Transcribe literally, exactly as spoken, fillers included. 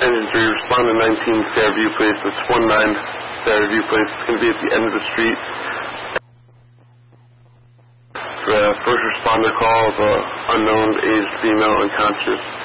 Engine three, respond to nineteen Fairview Place. That's one nine Fairview Place. It's going to be at the end of the street. The first responder call of an unknown aged female unconscious.